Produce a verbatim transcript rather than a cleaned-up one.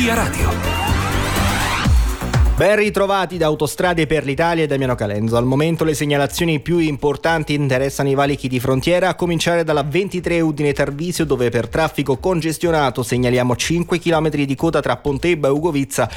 Via Radio. Ben ritrovati da Autostrade per l'Italia e Damiano Calenzo. Al momento le segnalazioni più importanti interessano i valichi di frontiera, a cominciare dalla ventitré Udine Tarvisio, dove per traffico congestionato segnaliamo cinque chilometri di coda tra Pontebba e Ugovizza